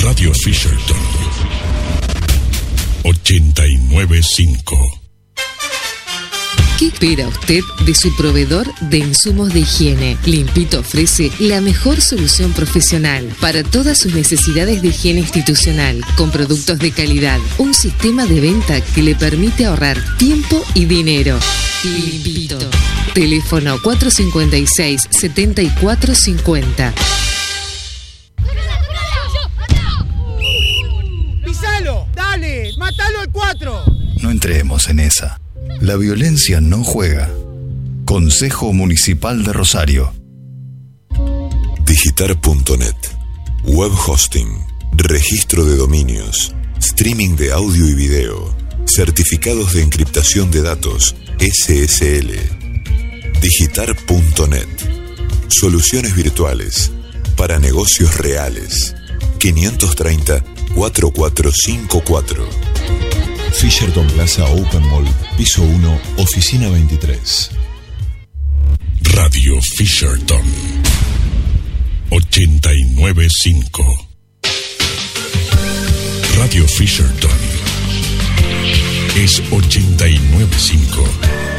Radio Fisherton 89.5. ¿Qué espera usted de su proveedor de insumos de higiene? Limpito ofrece la mejor solución profesional para todas sus necesidades de higiene institucional, con productos de calidad. Un sistema de venta que le permite ahorrar tiempo y dinero. Limpito. Teléfono 456-7450. ¡Pisalo! ¡Dale! ¡Matalo al 4! No entremos en esa. La violencia no juega. Consejo Municipal de Rosario. Digitar.net. Web hosting, registro de dominios, streaming de audio y video, certificados de encriptación de datos, SSL. Digitar.net. Soluciones virtuales para negocios reales. 530-4454. Fisherton Plaza Open Mall, piso 1, oficina 23. Radio Fisherton 89.5. Radio Fisherton es 89.5.